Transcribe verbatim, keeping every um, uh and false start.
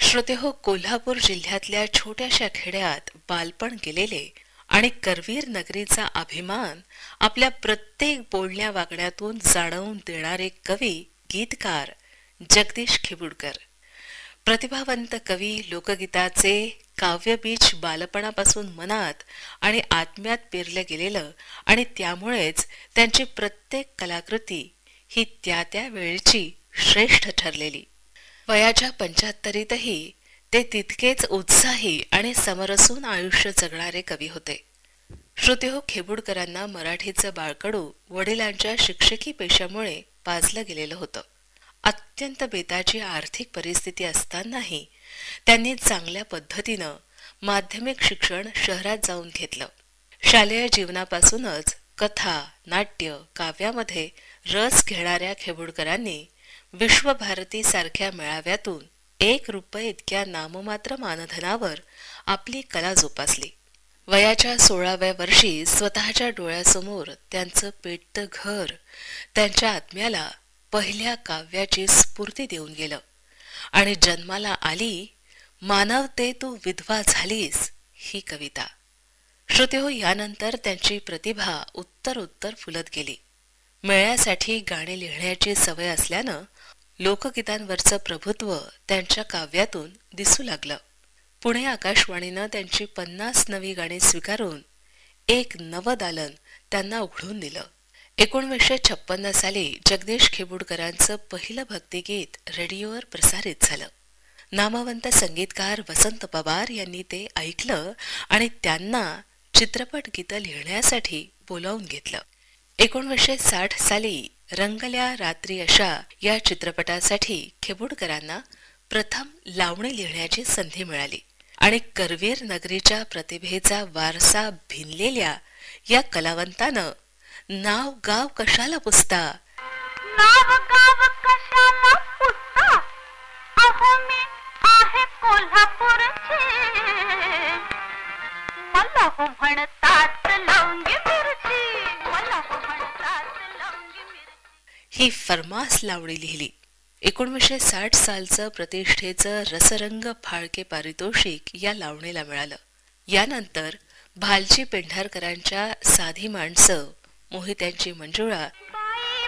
श्रोतेहो, कोल्हापूर जिल्ह्यातल्या छोट्याशा खेड्यात बालपण गेलेले आणि करवीर नगरीचा अभिमान आपल्या प्रत्येक बोलण्या वागण्यातून जाणवून देणारे कवी, गीतकार जगदीश खिबुडकर. प्रतिभावंत कवी लोकगीताचे काव्यबीज बालपणापासून मनात आणि आत्म्यात पेरलं गेलेलं आणि त्यामुळेच त्यांची प्रत्येक कलाकृती ही त्या त्या वेळची श्रेष्ठ ठरलेली. वयाच्या पंच्याहत्तरीतही ते तितकेच उत्साही आणि समरसून आयुष्य जगणारे कवी होते. श्रोतेहो, खेबुडकरांना मराठीचं बाळकडू वडिलांच्या शिक्षकी पेशामुळे पाजलं गेलेलं होतं. अत्यंत बेताची आर्थिक परिस्थिती असतानाही त्यांनी चांगल्या पद्धतीनं माध्यमिक शिक्षण शहरात जाऊन घेतलं. शालेय जीवनापासूनच कथा, नाट्य, काव्यामध्ये रस घेणाऱ्या खेबुडकरांनी विश्वभारती सारख्या मेळाव्यातून एक रुपये इतक्या नाममात्र मानधनावर आपली कला जोपासली. वयाच्या सोळाव्या वर्षी स्वतःच्या डोळ्यासमोर त्यांचं पेटतं घर त्यांच्या आत्म्याला पहिल्या काव्याची स्फूर्ती देऊन गेलं आणि जन्माला आली मानवते तू विधवा झालीस ही कविता. श्रोतेहो, यानंतर त्यांची प्रतिभा उत्तर उत्तर फुलत गेली. मेळ्यासाठी गाणे लिहिण्याची सवय असल्यानं लोकगीतांवरचं प्रभुत्व त्यांच्या काव्यातून दिसू लागलं. पुणे आकाशवाणीनं त्यांची पन्नास नवी गाणी स्वीकारून एक नवदालन त्यांना उघडून दिलं. एकोणीसशे छप्पन्न साली जगदीश खिबुडकरांचं पहिलं भक्तिगीत रेडिओवर प्रसारित झालं. नामवंत संगीतकार वसंत पवार यांनी ते ऐकलं आणि त्यांना चित्रपट गीतं लिहिण्यासाठी बोलावून घेतलं. एकोणीसशे साठ साली रंगल्या रात्री अशा या चित्रपटासाठी खेबुडकरांना प्रथम लावणी लिहिण्याची संधी मिळाली आणि करवीर नगरीच्या प्रतिभेचा वारसा भिनलेल्या या कलावंतानं नाव गाव कशाला पुसता, नाव गाव कशाला पुसता, अहो मी आहे कोल्हापूरची, मला हो म्हणतात लवंगी मिरची, मला हो म्हणतात लवंगी मिरची ही फरमास लावणी लिहिली. एकोणीसशे साठ सालचं प्रतिष्ठेचं रसरंग फाळके पारितोषिक या लावणीला मिळालं. यानंतर भालजी पेंढारकरांच्या साधी माणसं, मोहित्यांची मंजुळा